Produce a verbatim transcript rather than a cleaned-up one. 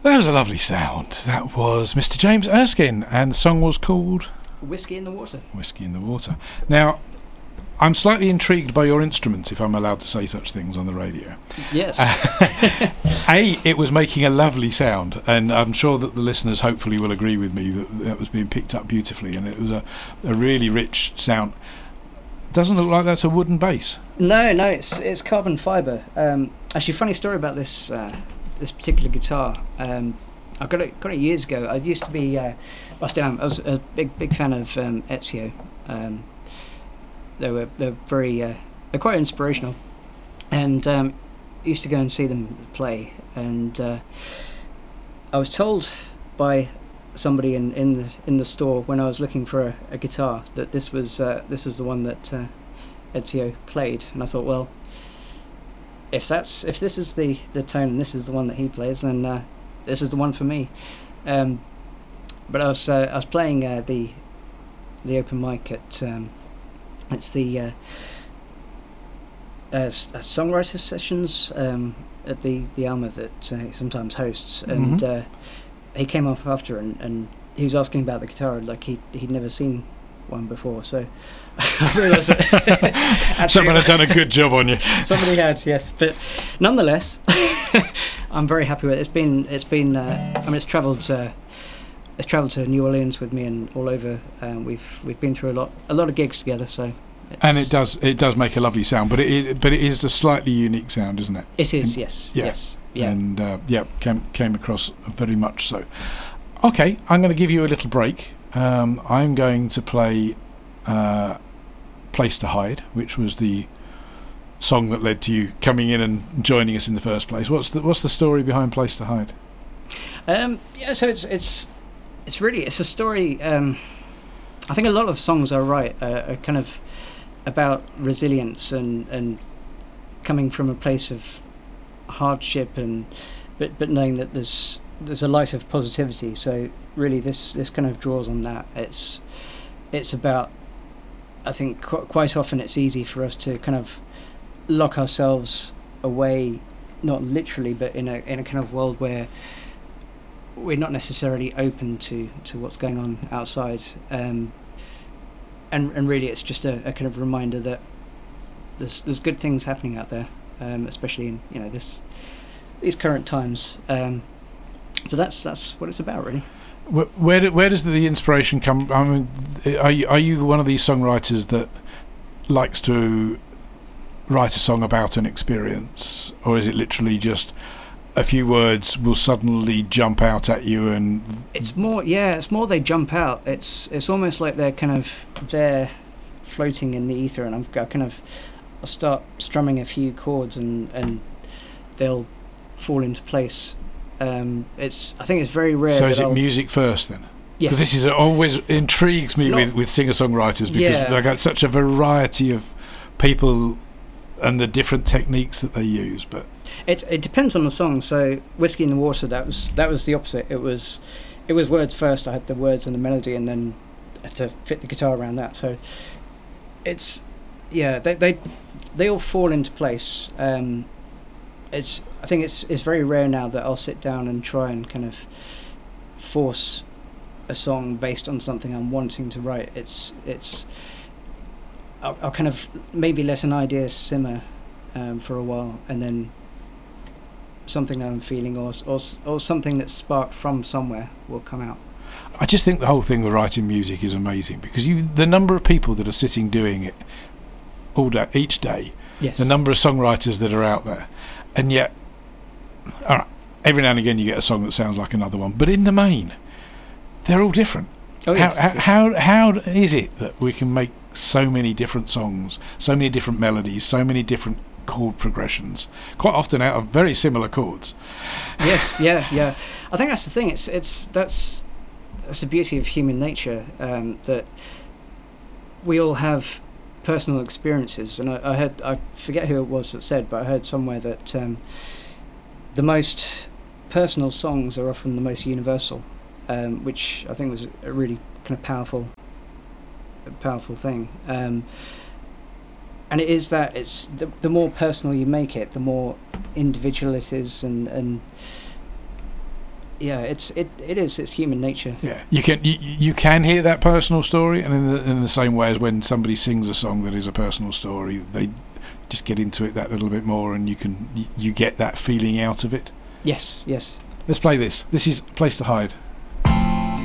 That was a lovely sound. That was Mister James Erskine, and the song was called Whiskey in the Water. Whiskey in the Water. Now, I'm slightly intrigued by your instrument, if I'm allowed to say such things on the radio. Yes. A, it was making a lovely sound, and I'm sure that the listeners hopefully will agree with me that that was being picked up beautifully, and it was a, a really rich sound. Doesn't look like that's a wooden bass. No, no, it's it's carbon fibre. Um, actually, funny story about this uh, this particular guitar. Um, I got it got it years ago. I used to be, uh, I still am. I was a big big fan of um, Ezio. Um, they were they're very uh, they're quite inspirational, and um, I used to go and see them play. And uh, I was told by somebody in, in the in the store when I was looking for a, a guitar that this was uh, this was the one that uh, Ezio played, and I thought, well, if that's if this is the, the tone and this is the one that he plays, then uh, this is the one for me. Um, but I was uh, I was playing uh, the the open mic at um, it's the uh, uh, s- uh, songwriter sessions um, at the the Alma that uh, he sometimes hosts, and. Mm-hmm. Uh, he came up after and, and he was asking about the guitar like he he'd never seen one before, so I realised that someone had done a good job on you. Somebody had, yes, but nonetheless, I'm very happy with it. It's been it's been uh, I mean it's travelled uh, it's travelled to New Orleans with me and all over. Um, we've we've been through a lot a lot of gigs together, so. It's And it does it does make a lovely sound, but it, it but it is a slightly unique sound, isn't it? It is, In, yes, yeah. yes. Yeah. And uh, yeah, came came across very much so. Okay, I'm going to give you a little break. Um, I'm going to play uh, "Place to Hide," which was the song that led to you coming in and joining us in the first place. What's the what's the story behind "Place to Hide"? Um, yeah, so it's it's it's really it's a story. Um, I think a lot of songs are right, uh, are kind of about resilience and and coming from a place of hardship, and but but knowing that there's there's a light of positivity. So really this this kind of draws on that. It's it's about, I think qu- quite often it's easy for us to kind of lock ourselves away, not literally, but in a in a kind of world where we're not necessarily open to to what's going on outside. Um and and really it's just a, a kind of reminder that there's there's good things happening out there. Um, especially in you know this these current times, um, so that's that's what it's about, really. Where where, do, where does the inspiration come? I mean, are you are you one of these songwriters that likes to write a song about an experience, or is it literally just a few words will suddenly jump out at you? And it's more, yeah, it's more they jump out. It's it's almost like they're kind of there, floating in the ether, and I'm I kind of. I'll start strumming a few chords and, and they'll fall into place. Um, it's I think it's very rare. So that is it I'll music first then? Yes. Because this is always intrigues me Not, with, with singer-songwriters, because yeah. they've got such a variety of people and the different techniques that they use. But it it depends on the song. So Whiskey in the Water, that was that was the opposite. It was it was words first. I had the words and the melody, and then I had to fit the guitar around that. So it's yeah they they they all fall into place. Um, it's I think it's it's very rare now that I'll sit down and try and kind of force a song based on something I'm wanting to write. It's it's I'll, I'll kind of maybe let an idea simmer um, for a while, and then something that I'm feeling or or or something that's sparked from somewhere will come out. I just think the whole thing with writing music is amazing, because you the number of people that are sitting doing it all day, each day, Yes. the number of songwriters that are out there, and yet, all right, every now and again you get a song that sounds like another one, but in the main, they're all different. Oh, yes, how, yes. how how is it that we can make so many different songs, so many different melodies, so many different chord progressions, quite often out of very similar chords? Yes, yeah, yeah. I think that's the thing. It's it's that's that's the beauty of human nature, um, that we all have personal experiences. And I, I heard I forget who it was that said, but I heard somewhere that um, the most personal songs are often the most universal, um, which I think was a really kind of powerful, powerful thing. Um, and it is that it's the, the more personal you make it, the more individual it is, and and yeah, it's it, it is it's human nature. Yeah, you can you, you can hear that personal story, and in the in the same way as when somebody sings a song that is a personal story, they just get into it that little bit more, and you can you, you get that feeling out of it. Yes, yes. Let's play this. This is Place to Hide.